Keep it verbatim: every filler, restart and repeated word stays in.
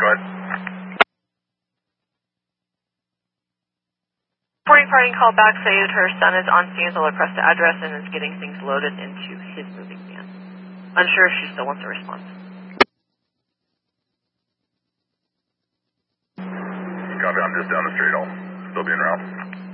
ahead. Reporting party called back saying her son is on scene at the La Cresta address and is getting things loaded into his moving van. Unsure if she still wants a response. Copy, I'm just down the street. I'll still be en route.